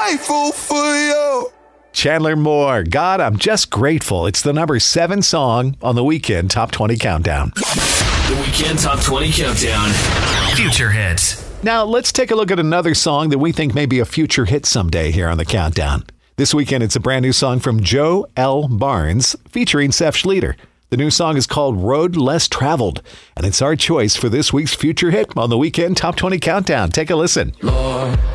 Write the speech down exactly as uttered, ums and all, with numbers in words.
grateful for you. Chandler Moore, God, I'm just grateful. It's the number seven song on the Weekend Top twenty Countdown. The Weekend Top twenty Countdown. Future hits. Now, let's take a look at another song that we think may be a future hit someday here on the Countdown. This weekend, it's a brand new song from Joe L. Barnes featuring Seth Schleter. The new song is called Road Less Traveled, and it's our choice for this week's future hit on the Weekend Top twenty Countdown. Take a listen. Lord,